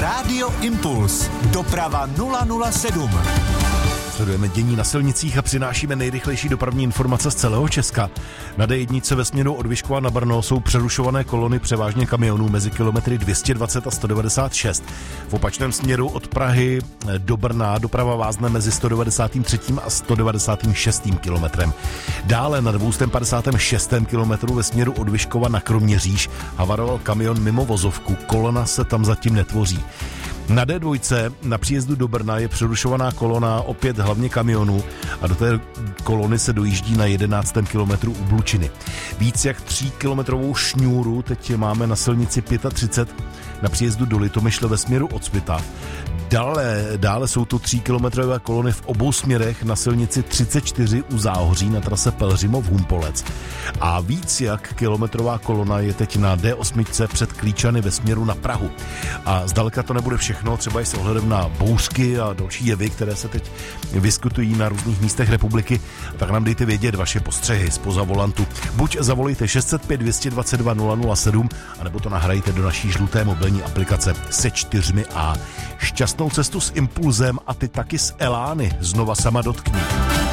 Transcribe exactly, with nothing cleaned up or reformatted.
Rádio Impuls. Doprava nula nula sedm. Sledujeme dění na silnicích a přinášíme nejrychlejší dopravní informace z celého Česka. Na D jedna ve směru od Vyškova na Brno jsou přerušované kolony převážně kamionů mezi kilometry dvě stě dvacet a sto devadesát šest. V opačném směru od Prahy do Brna doprava vázne mezi sto devadesát tři a sto devadesát šest kilometrem. Dále na dvě stě padesát šest kilometru ve směru od Vyškova na Kroměříž havaroval kamion mimo vozovku, kolona se tam zatím netvoří. Na D dva na příjezdu do Brna je přerušovaná kolona opět hlavně kamionů a do té kolony se dojíždí na jedenáctém kilometru u Blučiny. Víc jak tříkilometrovou šňůru teď máme na silnici třicet pět na příjezdu do Litomyšle ve směru od Svitav. Dále, dále jsou to tříkilometrové kolony v obou směrech na silnici třicet čtyři u Záhoří na trase Pelhřimov-Humpolec. A víc jak kilometrová kolona je teď na D osm před Klíčany ve směru na Prahu. A zdaleka to nebude všechno, třeba i s ohledem na bouřky a další jevy, které se teď vyskytují na různých místech republiky, tak nám dejte vědět vaše postřehy zpoza volantu. Buď zavolejte šest set pět dvě stě dvacet dva nula nula sedm, anebo to nahrajte do naší žluté mobilní aplikace se čtyřmi A. Šťastnou cestu s Impulzem a ty taky s Elány znova sama dotkni.